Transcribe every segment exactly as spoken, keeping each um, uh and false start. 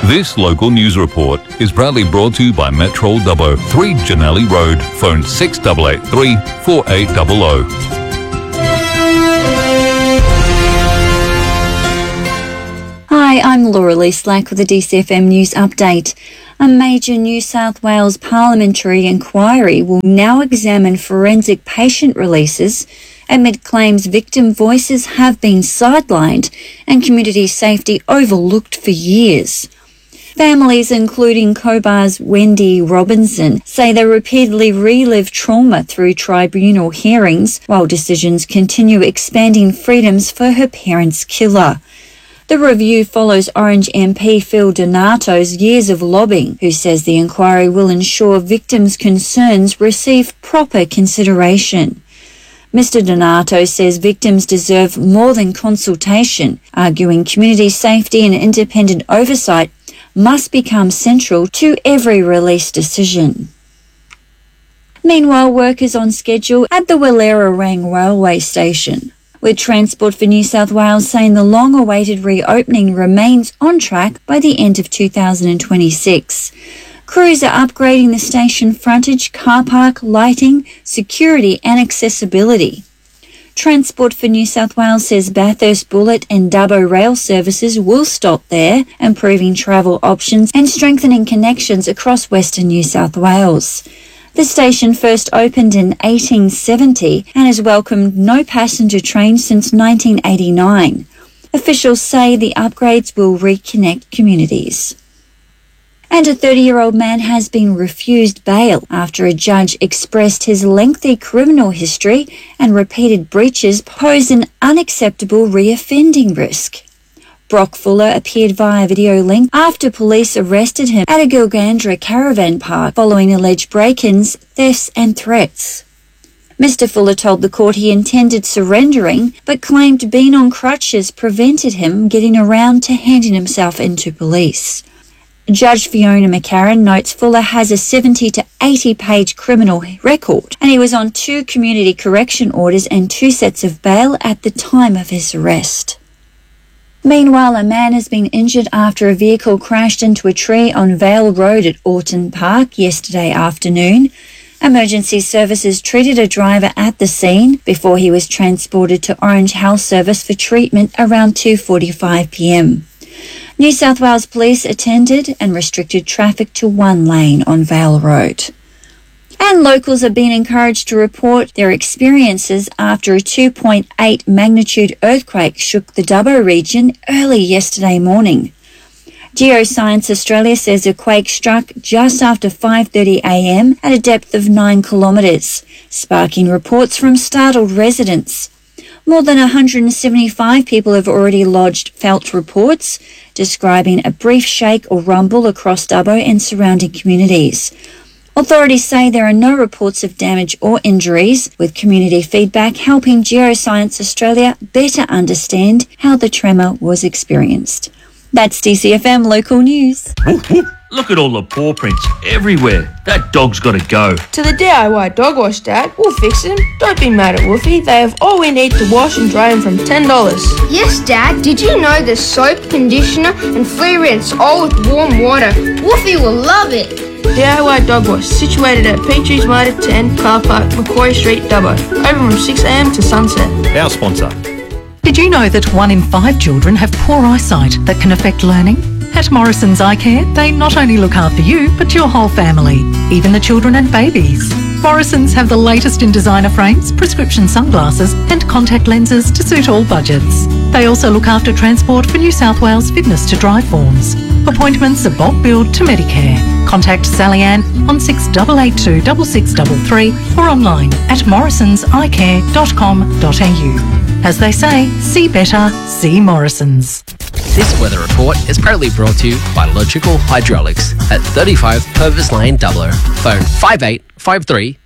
This local news report is proudly brought to you by Metro Dubbo, three Janelli Road, phone six eight eight three, four eight zero zero. Hi, I'm Laura Lee Slack with the D C F M News Update. A major New South Wales parliamentary inquiry will now examine forensic patient releases amid claims victim voices have been sidelined and community safety overlooked for years. Families, including Cobar's Wendy Robinson, say they repeatedly relive trauma through tribunal hearings while decisions continue expanding freedoms for her parents' killer. The review follows Orange M P Phil Donato's years of lobbying, who says the inquiry will ensure victims' concerns receive proper consideration. Mister Donato says victims deserve more than consultation, arguing community safety and independent oversight must become central to every release decision. Meanwhile, work is on schedule at the Walera-Rang railway station, with Transport for New South Wales saying the long-awaited reopening remains on track by the end of two thousand twenty-six. Crews are upgrading the station frontage, car park, lighting, security and accessibility. Transport for New South Wales says Bathurst Bullet and Dubbo rail services will stop there, improving travel options and strengthening connections across Western New South Wales. The station first opened in eighteen seventy and has welcomed no passenger trains since nineteen eighty-nine. Officials say the upgrades will reconnect communities. And a thirty-year-old man has been refused bail after a judge expressed his lengthy criminal history and repeated breaches pose an unacceptable reoffending risk. Brock Fuller appeared via video link after police arrested him at a Gilgandra caravan park following alleged break-ins, thefts and threats. Mister Fuller told the court he intended surrendering, but claimed being on crutches prevented him getting around to handing himself in to police. Judge Fiona McCarran notes Fuller has a seventy to eighty page criminal record, and he was on two community correction orders and two sets of bail at the time of his arrest. Meanwhile, a man has been injured after a vehicle crashed into a tree on Vale Road at Orton Park yesterday afternoon. Emergency services treated a driver at the scene before he was transported to Orange Health Service for treatment around two forty-five p m. New South Wales Police attended and restricted traffic to one lane on Vale Road. And locals are being encouraged to report their experiences after a two point eight magnitude earthquake shook the Dubbo region early yesterday morning. Geoscience Australia says the quake struck just after five thirty a m at a depth of nine kilometres, sparking reports from startled residents. More than one hundred seventy-five people have already lodged felt reports, describing a brief shake or rumble across Dubbo and surrounding communities. Authorities say there are no reports of damage or injuries, with community feedback helping Geoscience Australia better understand how the tremor was experienced. That's D C F M Local News. Look at all the paw prints everywhere. That dog's got to go. To the D I Y dog wash, Dad. We'll fix him. Don't be mad at Woofy. They have all we need to wash and dry him from ten dollars. Yes, Dad. Did you know there's soap, conditioner and free rinse all with warm water? Woofy will love it. D I Y Dog Wash, situated at Petries Mitre ten, Car Park, Macquarie Street, Dubbo. Open from six a m to sunset. Our sponsor. Did you know that one in five children have poor eyesight that can affect learning? At Morrison's Eye Care, they not only look after you, but your whole family, even the children and babies. Morrison's have the latest in designer frames, prescription sunglasses and contact lenses to suit all budgets. They also look after transport for New South Wales fitness to drive forms. Appointments are bulk billed to Medicare. Contact Sally Ann on six eight eight two six six three three or online at morrisons eye care dot com dot a u. As they say, see better, see Morrison's. This weather report is proudly brought to you by Logical Hydraulics at thirty-five Purvis Lane, Dubbo. Phone five eight five three two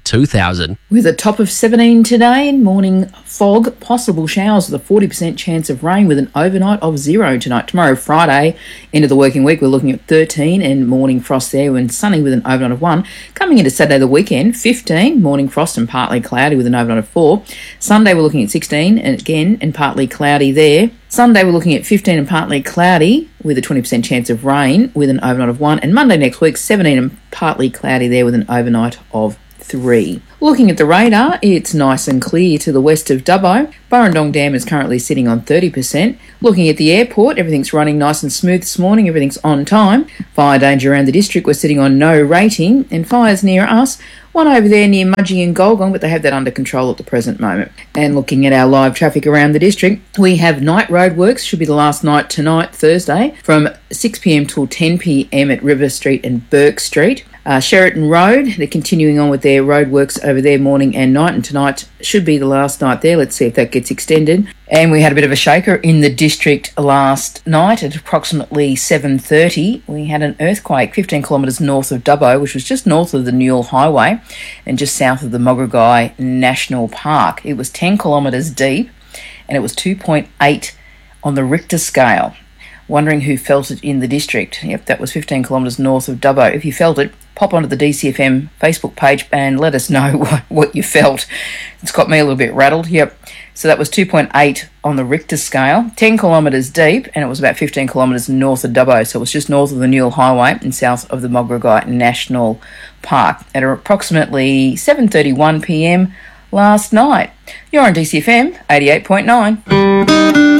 two thousand. With a top of seventeen today, morning fog, possible showers with a forty percent chance of rain with an overnight of zero tonight. Tomorrow, Friday, end of the working week, we're looking at thirteen and morning frost there and sunny with an overnight of one. Coming into Saturday the weekend, fifteen, morning frost and partly cloudy with an overnight of four. Sunday we're looking at sixteen and again and partly cloudy there. Sunday we're looking at fifteen and partly cloudy with a twenty percent chance of rain with an overnight of one. And Monday next week, seventeen and partly cloudy there with an overnight of three. Looking at the radar, it's nice and clear to the west of Dubbo. Burrendong Dam is currently sitting on thirty percent. Looking at the airport, everything's running nice and smooth this morning. Everything's on time. Fire danger around the district, we're sitting on no rating. And fires near us, one over there near Mudgee and Golgong, but they have that under control at the present moment. And looking at our live traffic around the district, we have night roadworks, should be the last night tonight, Thursday, from six p m till ten p m at River Street and Burke Street. Uh, Sheraton Road, they're continuing on with their roadworks over there morning and night, and tonight should be the last night there. Let's see if that gets extended. And we had a bit of a shaker in the district last night at approximately seven thirty. We had an earthquake fifteen kilometres north of Dubbo, which was just north of the Newell Highway and just south of the Moggregai National Park. It was ten kilometres deep and it was two point eight on the Richter scale. Wondering who felt it in the district. Yep, that was fifteen kilometres north of Dubbo. If you felt it, pop onto the D C F M Facebook page and let us know what, what you felt. It's got me a little bit rattled. Yep. So that was two point eight on the Richter scale, ten kilometres deep, and it was about fifteen kilometres north of Dubbo. So it was just north of the Newell Highway and south of the Moggregai National Park at approximately seven thirty-one p m last night. You're on D C F M eighty-eight point nine.